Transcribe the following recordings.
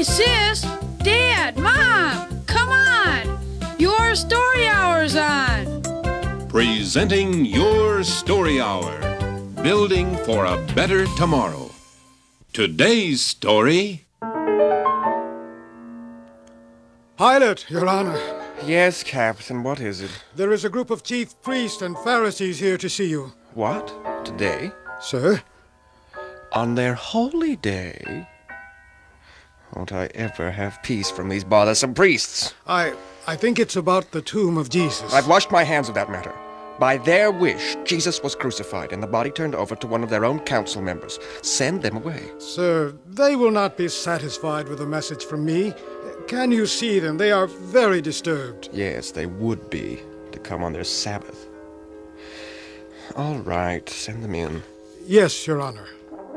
Sis, Dad, Mom, come on! Your Story Hour's on! Presenting Your Story Hour, building for a better tomorrow. Today's story... Pilot, Your Honor. Yes, Captain, what is it? There is a group of chief priests and Pharisees here to see you. What? Today? Sir? On their holy day? Won't I ever have peace from these bothersome priests? I think it's about the tomb of Jesus. I've washed my hands of that matter. By their wish, Jesus was crucified and the body turned over to one of their own council members. Send them away. Sir, they will not be satisfied with a message from me. Can you see them? They are very disturbed. Yes, they would be, to come on their Sabbath. All right, send them in. Yes, Your Honor.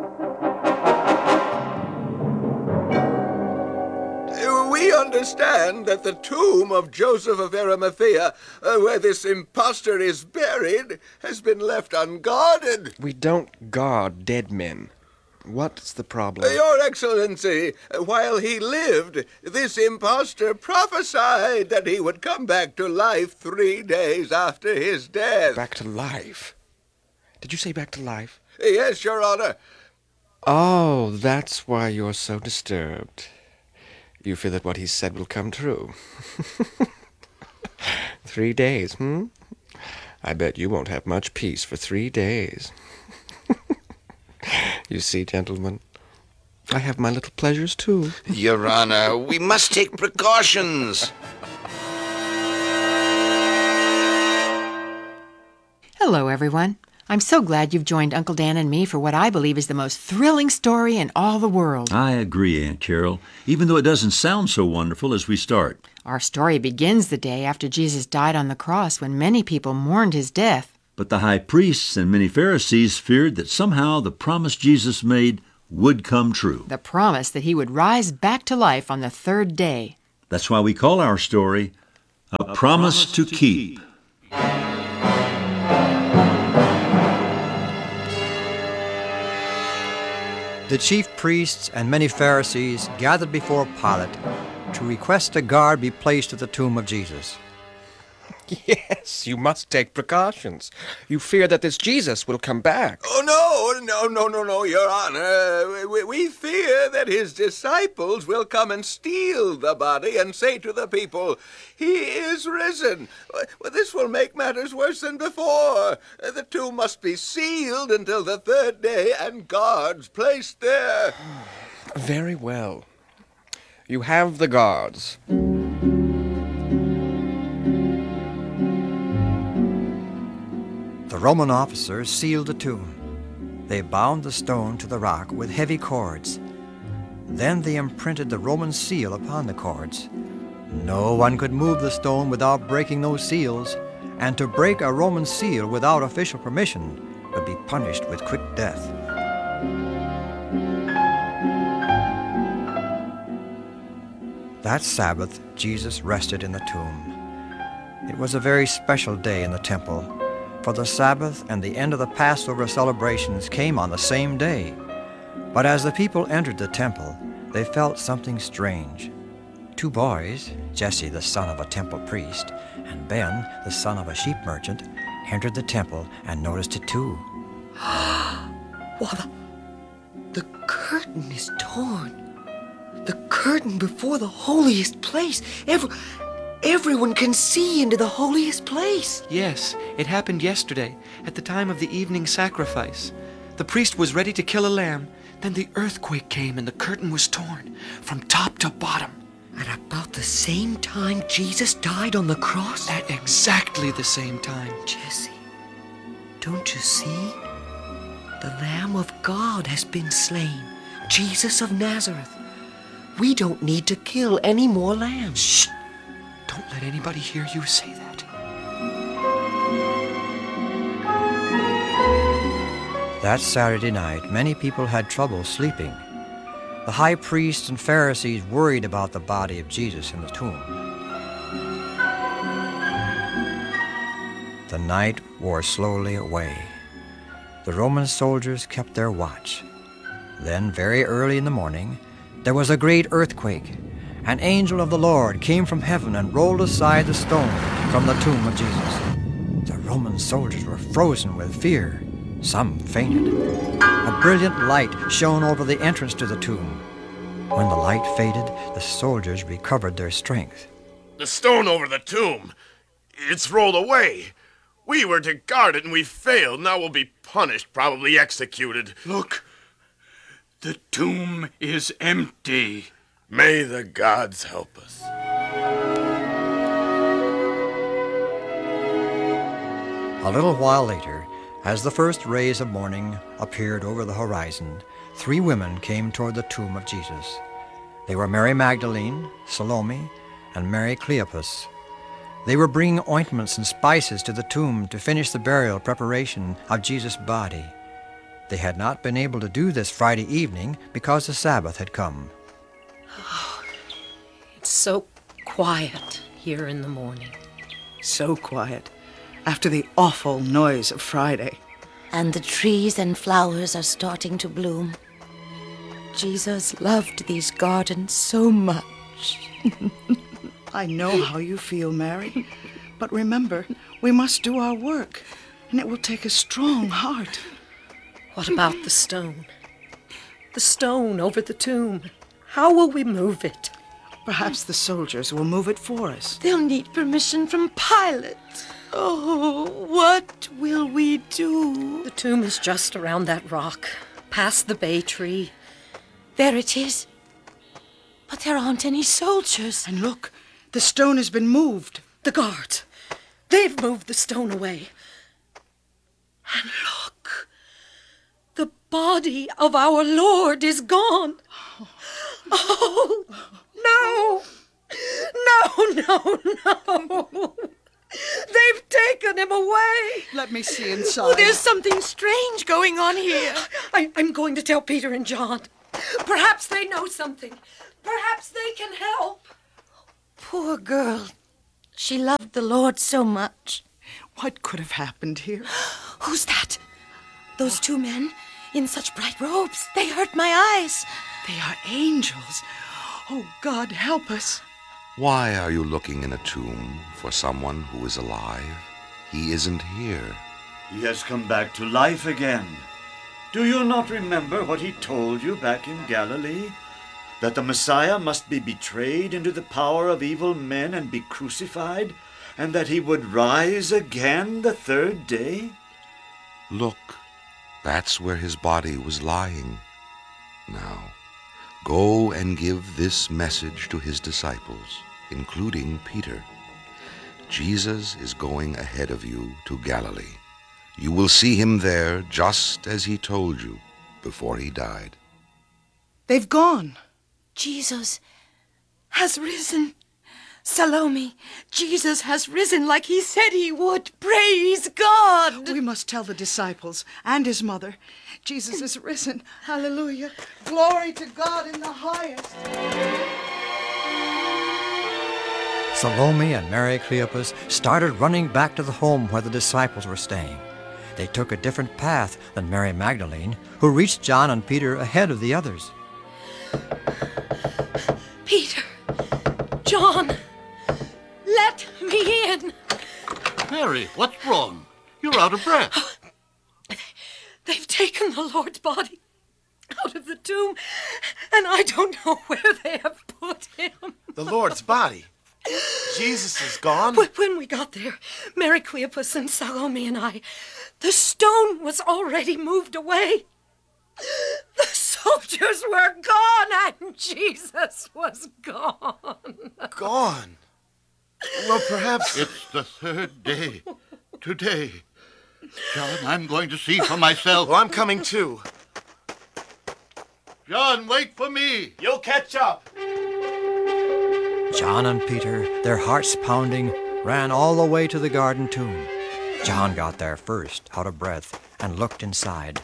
We understand that the tomb of Joseph of Arimathea, where this impostor is buried, has been left unguarded. We don't guard dead men. What's the problem? Your Excellency, while he lived, this impostor prophesied that he would come back to life 3 days after his death. Back to life? Did you say back to life? Yes, Your Honor. Oh, that's why you're so disturbed. You fear that what he said will come true. 3 days, I bet you won't have much peace for 3 days. You see, gentlemen, I have my little pleasures, too. Your Honor, we must take precautions. Hello, everyone. I'm so glad you've joined Uncle Dan and me for what I believe is the most thrilling story in all the world. I agree, Aunt Carol, even though it doesn't sound so wonderful as we start. Our story begins the day after Jesus died on the cross when many people mourned his death. But the high priests and many Pharisees feared that somehow the promise Jesus made would come true. The promise that he would rise back to life on the third day. That's why we call our story A Promise to Keep. The chief priests and many Pharisees gathered before Pilate to request a guard be placed at the tomb of Jesus. Yes, you must take precautions. You fear that this Jesus will come back. Oh, no, Your Honor. We fear that his disciples will come and steal the body and say to the people, "He is risen." Well, this will make matters worse than before. The tomb must be sealed until the third day and guards placed there. Very well. You have the guards. The Roman officers sealed the tomb. They bound the stone to the rock with heavy cords. Then they imprinted the Roman seal upon the cords. No one could move the stone without breaking those seals, and to break a Roman seal without official permission would be punished with quick death. That Sabbath, Jesus rested in the tomb. It was a very special day in the temple, for the Sabbath and the end of the Passover celebrations came on the same day. But as the people entered the temple, they felt something strange. 2 boys, Jesse the son of a temple priest, and Ben the son of a sheep merchant, entered the temple and noticed it too. Well, the curtain is torn. The curtain before the holiest place. Everyone can see into the holiest place. Yes, it happened yesterday, at the time of the evening sacrifice. The priest was ready to kill a lamb. Then the earthquake came and the curtain was torn from top to bottom. At about the same time Jesus died on the cross? At exactly the same time. Jesse, don't you see? The Lamb of God has been slain, Jesus of Nazareth. We don't need to kill any more lambs. Shh! Don't let anybody hear you say that. That Saturday night, many people had trouble sleeping. The high priests and Pharisees worried about the body of Jesus in the tomb. The night wore slowly away. The Roman soldiers kept their watch. Then, very early in the morning, there was a great earthquake. An angel of the Lord came from heaven and rolled aside the stone from the tomb of Jesus. The Roman soldiers were frozen with fear. Some fainted. A brilliant light shone over the entrance to the tomb. When the light faded, the soldiers recovered their strength. The stone over the tomb, it's rolled away. We were to guard it and we failed. Now we'll be punished, probably executed. Look, the tomb is empty. May the gods help us. A little while later, as the first rays of morning appeared over the horizon, 3 women came toward the tomb of Jesus. They were Mary Magdalene, Salome, and Mary Cleopas. They were bringing ointments and spices to the tomb to finish the burial preparation of Jesus' body. They had not been able to do this Friday evening because the Sabbath had come. Oh, it's so quiet here in the morning. So quiet after the awful noise of Friday. And the trees and flowers are starting to bloom. Jesus loved these gardens so much. I know how you feel, Mary. But remember, we must do our work, and it will take a strong heart. What about the stone? The stone over the tomb. How will we move it? Perhaps the soldiers will move it for us. They'll need permission from Pilate. Oh, what will we do? The tomb is just around that rock, past the bay tree. There it is. But there aren't any soldiers. And look, the stone has been moved. The guards. They've moved the stone away. And look, the body of our Lord is gone. Oh, no. No. They've taken him away. Let me see inside. Oh, there's something strange going on here. I'm going to tell Peter and John. Perhaps they know something. Perhaps they can help. Poor girl. She loved the Lord so much. What could have happened here? Who's that? Those 2 men in such bright robes. They hurt my eyes. They are angels. Oh, God, help us. Why are you looking in a tomb for someone who is alive? He isn't here. He has come back to life again. Do you not remember what he told you back in Galilee? That the Messiah must be betrayed into the power of evil men and be crucified, and that he would rise again the 3rd day? Look, that's where his body was lying. Now, go and give this message to his disciples, including Peter. Jesus is going ahead of you to Galilee. You will see him there just as he told you before he died. They've gone. Jesus has risen. Salome, Jesus has risen like he said he would. Praise God. We must tell the disciples and his mother. Jesus is risen. Hallelujah. Glory to God in the highest. Salome and Mary Cleopas started running back to the home where the disciples were staying. They took a different path than Mary Magdalene, who reached John and Peter ahead of the others. Peter, John, let me in. Mary, what's wrong? You're out of breath. They've taken the Lord's body out of the tomb, and I don't know where they have put him. The Lord's body? Jesus is gone? When we got there, Mary Cleopas and Salome and I, the stone was already moved away. The soldiers were gone, and Jesus was gone. Gone? Well, perhaps... It's the 3rd day. Today. John, I'm going to see for myself. Well, I'm coming too. John, wait for me. You'll catch up. John and Peter, their hearts pounding, ran all the way to the garden tomb. John got there first, out of breath, and looked inside.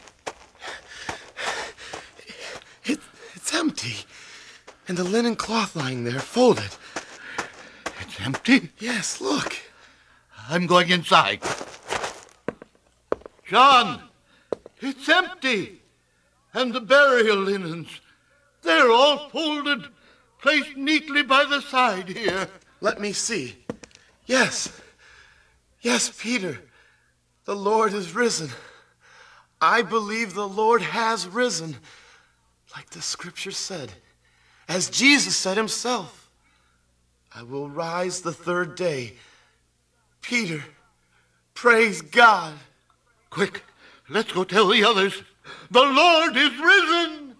It's empty. And the linen cloth lying there, folded. It's empty? Yes, look. I'm going inside. John, it's empty. And the burial linens, They're all folded, placed neatly by the side here. Let me see. Yes, Peter, the Lord is risen. I believe the Lord has risen, like the scripture said, as Jesus said himself. I will rise the third day. Peter, praise God. Quick, let's go tell the others. The Lord is risen!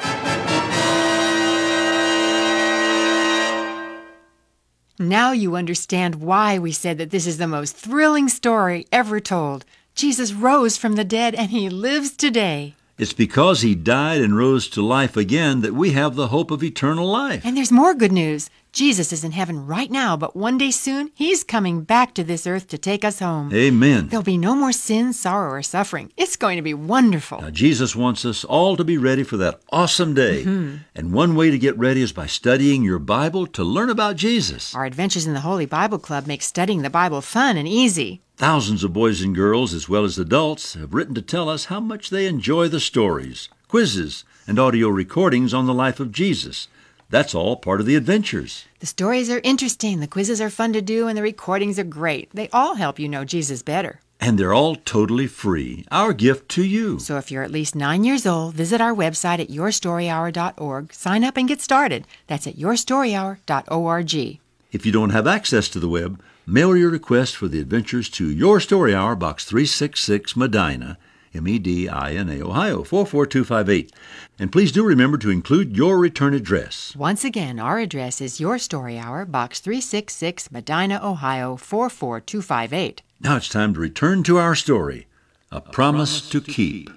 Now you understand why we said that this is the most thrilling story ever told. Jesus rose from the dead and he lives today. It's because he died and rose to life again that we have the hope of eternal life. And there's more good news. Jesus is in heaven right now, but one day soon, he's coming back to this earth to take us home. Amen. There'll be no more sin, sorrow, or suffering. It's going to be wonderful. Now, Jesus wants us all to be ready for that awesome day. And one way to get ready is by studying your Bible to learn about Jesus. Our Adventures in the Holy Bible Club make studying the Bible fun and easy. Thousands of boys and girls, as well as adults, have written to tell us how much they enjoy the stories, quizzes, and audio recordings on the life of Jesus. That's all part of the adventures. The stories are interesting, the quizzes are fun to do, and the recordings are great. They all help you know Jesus better. And they're all totally free, our gift to you. So if you're at least 9 years old, visit our website at yourstoryhour.org. Sign up and get started. That's at yourstoryhour.org. If you don't have access to the web, mail your request for the adventures to Your Story Hour, Box 366, Medina, Medina, Ohio, 44258. And please do remember to include your return address. Once again, our address is Your Story Hour, Box 366, Medina, Ohio, 44258. Now it's time to return to our story, A Promise to Keep.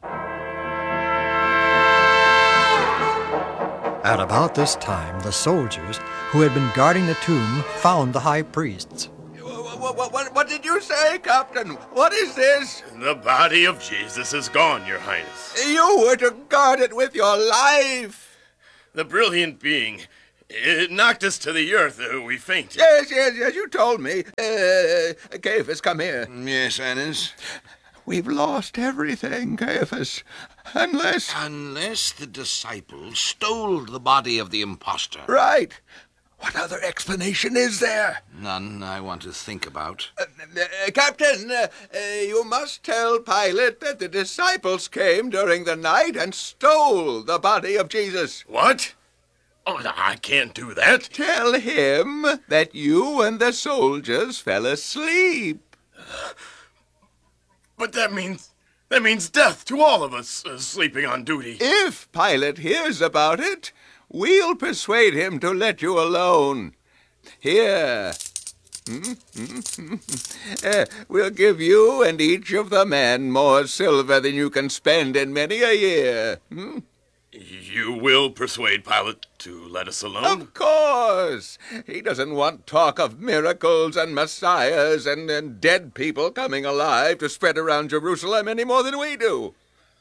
At about this time, the soldiers who had been guarding the tomb found the high priests. What did you say, Captain? What is this? The body of Jesus is gone, Your Highness. You were to guard it with your life. The brilliant being, it knocked us to the earth. We fainted. Yes, you told me. Caiaphas, come here. Yes, Annas? We've lost everything, Caiaphas. Unless the disciples stole the body of the impostor. Right. What other explanation is there? None I want to think about. Captain, you must tell Pilate that the disciples came during the night and stole the body of Jesus. What? Oh, I can't do that. Tell him that you and the soldiers fell asleep. But that means death to all of us sleeping on duty. If Pilate hears about it, we'll persuade him to let you alone. Here. We'll give you and each of the men more silver than you can spend in many a year. You will persuade Pilate to let us alone? Of course. He doesn't want talk of miracles and messiahs and dead people coming alive to spread around Jerusalem any more than we do.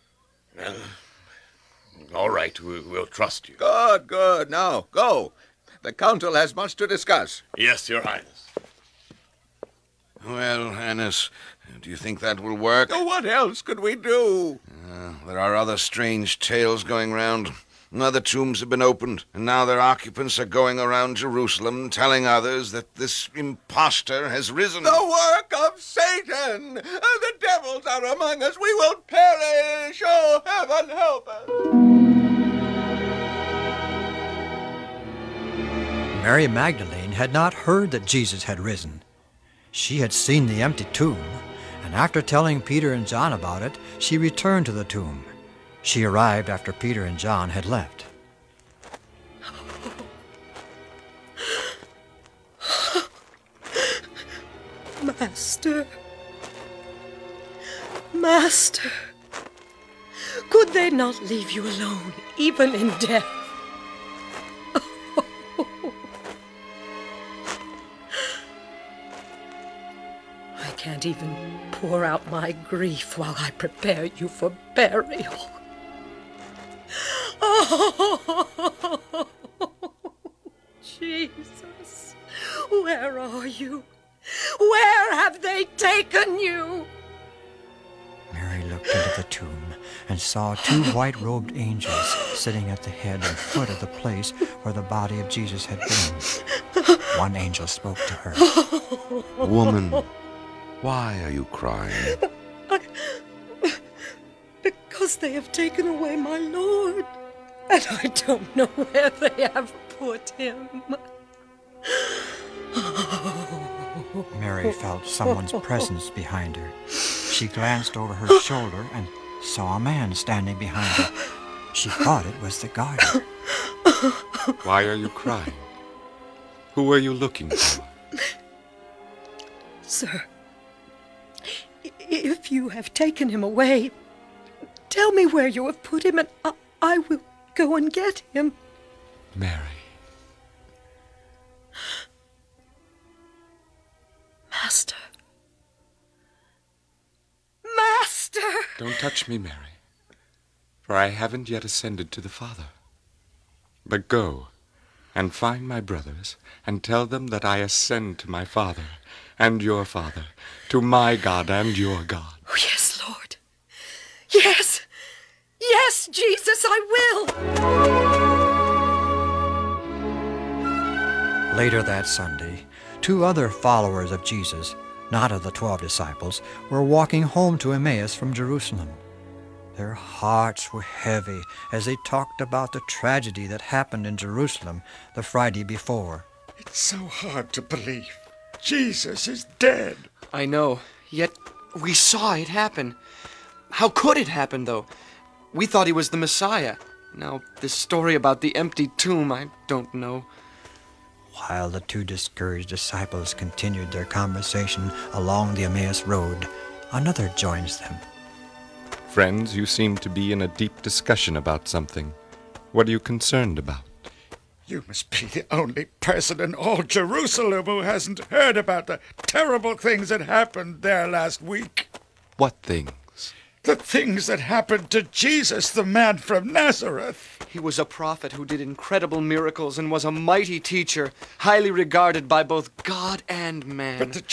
All right, we'll trust you. Good. Now, go. The council has much to discuss. Yes, Your Highness. Well, Annas, do you think that will work? What else could we do? There are other strange tales going round. Other tombs have been opened, and now their occupants are going around Jerusalem telling others that this impostor has risen. The work of Satan! The devils are among us. We will perish. Oh, heaven help us! Mary Magdalene had not heard that Jesus had risen. She had seen the empty tomb, and after telling Peter and John about it, she returned to the tomb. She arrived after Peter and John had left. Master, could they not leave you alone, even in death? I can't even pour out my grief while I prepare you for burial. Oh, Jesus, where are you? Where have they taken you? Mary looked into the tomb and saw two white-robed angels sitting at the head and foot of the place where the body of Jesus had been. One angel spoke to her. Woman, why are you crying? Because they have taken away my Lord, and I don't know where they have put him. Mary felt someone's presence behind her. She glanced over her shoulder and saw a man standing behind her. She thought it was the gardener. Why are you crying? Who are you looking for? Sir, if you have taken him away, tell me where you have put him, and I will go and get him. Mary. Master. Master! Don't touch me, Mary, for I haven't yet ascended to the Father. But go and find my brothers and tell them that I ascend to my Father and your Father, to my God and your God. Oh, yes, Lord. Yes. Yes, Jesus, I will. Later that Sunday, two other followers of Jesus, not of the 12 disciples, were walking home to Emmaus from Jerusalem. Their hearts were heavy as they talked about the tragedy that happened in Jerusalem the Friday before. It's so hard to believe. Jesus is dead. I know, yet we saw it happen. How could it happen, though? We thought he was the Messiah. Now, this story about the empty tomb, I don't know. While the two discouraged disciples continued their conversation along the Emmaus road, another joins them. Friends, you seem to be in a deep discussion about something. What are you concerned about? You must be the only person in all Jerusalem who hasn't heard about the terrible things that happened there last week. What things? The things that happened to Jesus, the man from Nazareth. He was a prophet who did incredible miracles and was a mighty teacher, highly regarded by both God and man. But the